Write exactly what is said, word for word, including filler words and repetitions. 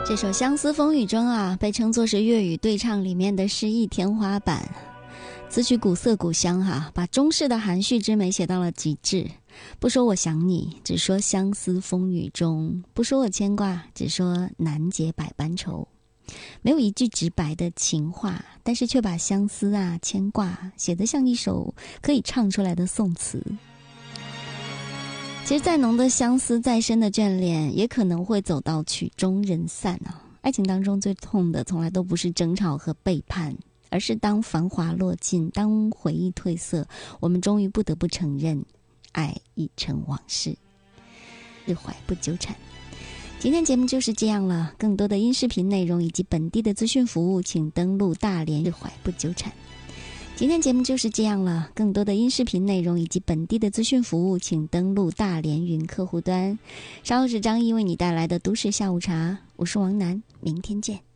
这首《相思风雨中》啊，被称作是粤语对唱里面的诗意天花板。词曲古色古香哈、啊，把中式的含蓄之美写到了极致。不说我想你，只说相思风雨中；不说我牵挂，只说难解百般愁。没有一句直白的情话，但是却把相思啊、牵挂写得像一首可以唱出来的宋词。其实再浓的相思，再深的眷恋，也可能会走到曲终人散啊。爱情当中最痛的从来都不是争吵和背叛，而是当繁华落尽，当回忆褪色，我们终于不得不承认爱已成往事，日怀不纠缠。今天节目就是这样了，更多的音视频内容以及本地的资讯服务请登录大连日怀不纠缠。今天节目就是这样了，更多的音视频内容以及本地的资讯服务请登录大连云客户端。稍后是张毅为你带来的都市下午茶，我是王楠，明天见。